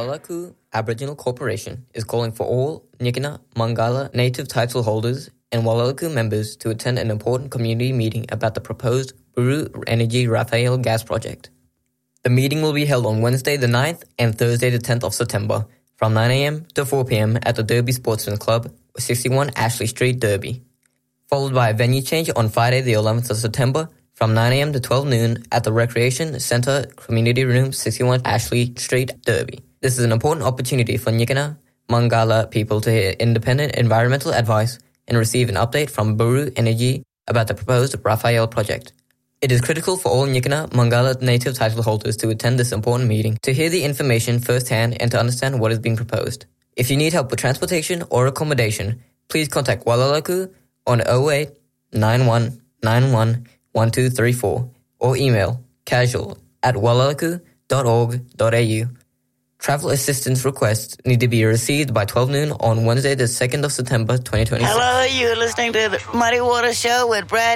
Walalaku Aboriginal Corporation is calling for all Nyikina Mangala native title holders and Walalaku members to attend an important community meeting about the proposed Buru Energy Raphael gas project. The meeting will be held on Wednesday the 9th and Thursday the 10th of September from 9 a.m. to 4 p.m. at the Derby Sportsman Club, 61 Ashley Street, Derby. Followed by a venue change on Friday the 11th of September from 9 a.m. to 12 noon at the Recreation Centre Community Room, 61 Ashley Street, Derby. This is an important opportunity for Nyikina Mangala people to hear independent environmental advice and receive an update from Buru Energy about the proposed Raphael project. It is critical for all Nyikina Mangala native title holders to attend this important meeting to hear the information firsthand and to understand what is being proposed. If you need help with transportation or accommodation, please contact Walalaku on 08 91 91 1234 or email casual@walalaku.org.au. Travel assistance requests need to be received by 12 noon on Wednesday the 2nd of September 2026. Hello, you're listening to the Muddy Water Show with Brad